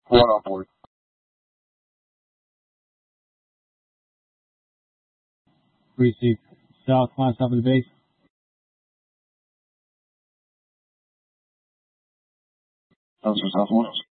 One on board. Receive. South, climb top of the base. That was for South 1.